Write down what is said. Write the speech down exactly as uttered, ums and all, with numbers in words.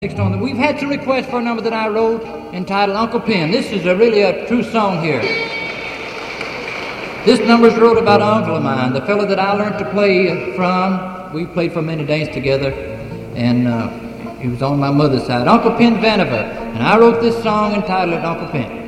Next on, we've had some requests for a number that I wrote entitled Uncle Pen. This is a really a true song here. This number's wrote about an uncle of mine, the fellow that I learned to play from. We played for many days together, and uh, he was on my mother's side, Uncle Pen Vannevar. And I wrote this song entitled Uncle Pen.